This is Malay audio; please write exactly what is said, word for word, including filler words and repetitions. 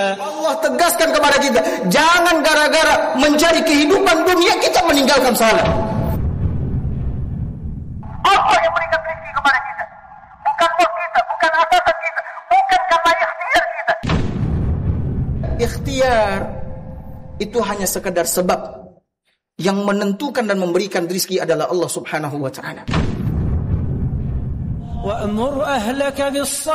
Allah tegaskan kepada kita, jangan gara-gara mencari kehidupan dunia kita meninggalkan salat. Allah yang berikan rezeki kepada kita, bukan bos kita, bukan atasan kita, bukan karena ikhtiar kita. Ikhtiar itu hanya sekedar sebab. Yang menentukan dan memberikan rezeki adalah Allah Subhanahu wa taala.